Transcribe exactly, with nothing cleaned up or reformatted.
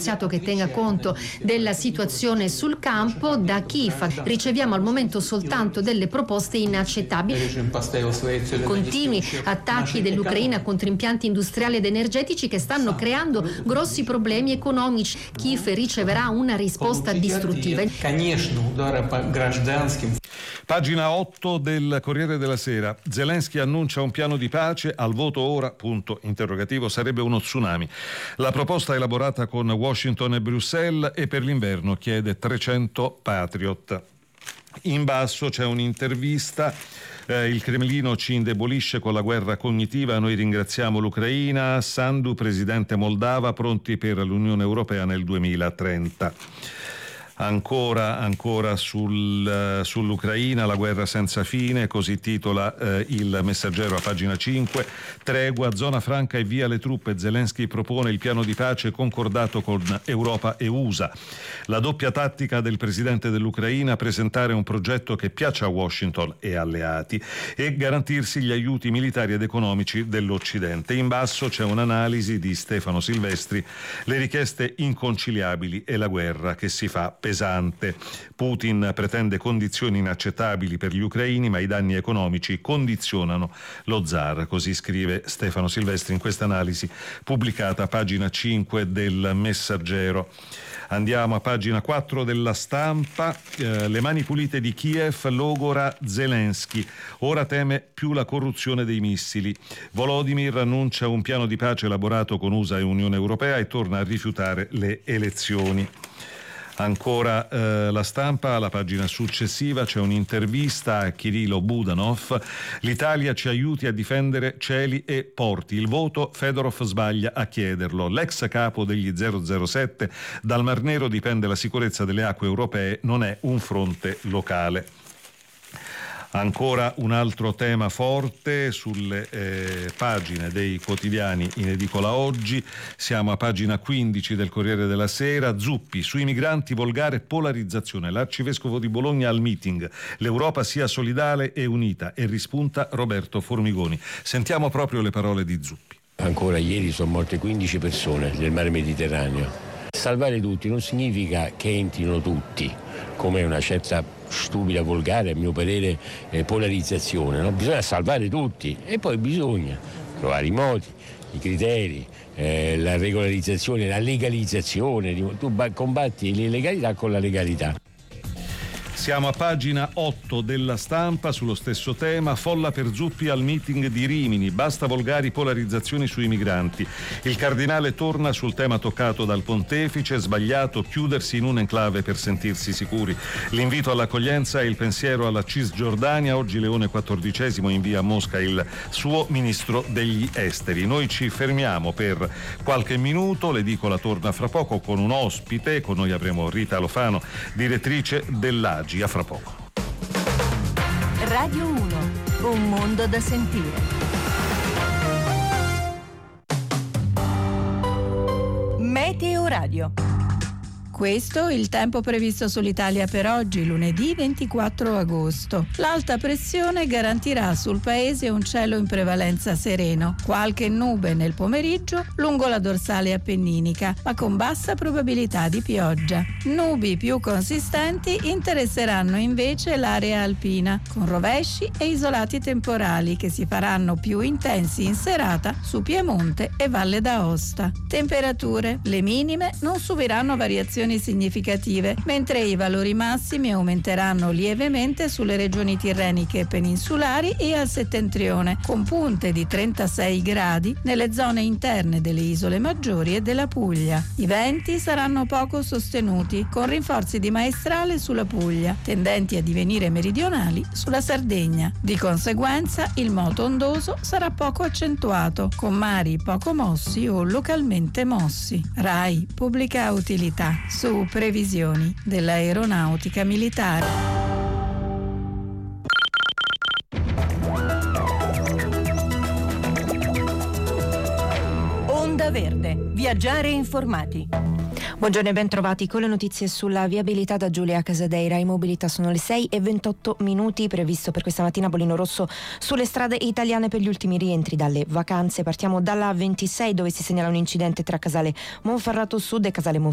negoziato che tenga conto della situazione sul campo. Da Kiev riceviamo al momento soltanto delle proposte inaccettabili. Continui attacchi dell'Ucraina contro impianti industriali ed energetici che stanno creando grossi problemi economici. Kiev riceverà una risposta distruttiva. Pagina otto del Corriere della Sera. Zelensky annuncia un piano di pace, al voto ora, punto interrogativo, sarebbe uno tsunami. La proposta elaborata con Washington e Bruxelles e per l'inverno chiede trecento Patriot. In basso c'è un'intervista. Eh, il Cremlino ci indebolisce con la guerra cognitiva, noi ringraziamo l'Ucraina. Sandu, presidente Moldava, pronti per l'Unione Europea nel duemilatrenta. Ancora, ancora sul, uh, sull'Ucraina, la guerra senza fine, così titola uh, il Messaggero a pagina cinque. Tregua, zona franca e via le truppe. Zelensky propone il piano di pace concordato con Europa e U S A. La doppia tattica del presidente dell'Ucraina: presentare un progetto che piaccia a Washington e alleati e garantirsi gli aiuti militari ed economici dell'Occidente. In basso c'è un'analisi di Stefano Silvestri, le richieste inconciliabili e la guerra che si fa pesante. Putin pretende condizioni inaccettabili per gli ucraini, ma i danni economici condizionano lo zar, così scrive Stefano Silvestri in questa analisi pubblicata a pagina cinque del Messaggero. Andiamo a pagina quattro della Stampa. Eh, le mani pulite di Kiev, logora Zelensky. Ora teme più la corruzione dei missili. Volodymyr annuncia un piano di pace elaborato con U S A e Unione Europea e torna a rifiutare le elezioni. Ancora eh, la Stampa, alla pagina successiva c'è un'intervista a Kirilo Budanov. L'Italia ci aiuti a difendere cieli e porti. Il voto, Fedorov sbaglia a chiederlo. L'ex capo degli zero zero sette, dal Mar Nero dipende la sicurezza delle acque europee, non è un fronte locale. Ancora un altro tema forte sulle eh, pagine dei quotidiani in edicola oggi. Siamo a pagina quindici del Corriere della Sera. Zuppi, sui migranti volgare polarizzazione. L'arcivescovo di Bologna al meeting. L'Europa sia solidale e unita, e rispunta Roberto Formigoni. Sentiamo proprio le parole di Zuppi. Ancora ieri sono morte quindici persone nel mare Mediterraneo. Salvare tutti non significa che entrino tutti, come una certa stupida, volgare, a mio parere, eh, polarizzazione, no? Bisogna salvare tutti e poi bisogna trovare i modi, i criteri, eh, la regolarizzazione, la legalizzazione. Tu combatti l'illegalità con la legalità. Siamo a pagina otto della Stampa sullo stesso tema. Folla per Zuppi al meeting di Rimini, basta volgari polarizzazioni sui migranti. Il cardinale torna sul tema toccato dal pontefice: sbagliato chiudersi in un enclave per sentirsi sicuri. L'invito all'accoglienza e il pensiero alla Cisgiordania. Oggi Leone quattordicesimo invia a Mosca il suo ministro degli esteri. Noi ci fermiamo per qualche minuto, l'edicola torna fra poco con un ospite. Con noi avremo Rita Alofano, direttrice dell'A G I. A fra poco. Radio uno, un mondo da sentire. Meteo Radio. Questo il tempo previsto sull'Italia per oggi, lunedì ventiquattro agosto. L'alta pressione garantirà sul paese un cielo in prevalenza sereno, qualche nube nel pomeriggio lungo la dorsale appenninica, ma con bassa probabilità di pioggia. Nubi più consistenti interesseranno invece l'area alpina, con rovesci e isolati temporali che si faranno più intensi in serata su Piemonte e Valle d'Aosta. Temperature: le minime non subiranno variazioni significative, mentre i valori massimi aumenteranno lievemente sulle regioni tirreniche e peninsulari e al settentrione, con punte di trentasei gradi nelle zone interne delle isole maggiori e della Puglia. I venti saranno poco sostenuti, con rinforzi di maestrale sulla Puglia, tendenti a divenire meridionali sulla Sardegna. Di conseguenza il moto ondoso sarà poco accentuato, con mari poco mossi o localmente mossi. RAI Pubblica Utilità, su previsioni dell'aeronautica militare. Onda Verde, viaggiare informati. Buongiorno e ben trovati con le notizie sulla viabilità da Giulia Casadeira. In mobilità sono le sei e ventotto minuti, previsto per questa mattina bollino rosso sulle strade italiane per gli ultimi rientri dalle vacanze. Partiamo dalla ventisei, dove si segnala un incidente tra Casale Monferrato Sud e Casale Monferrato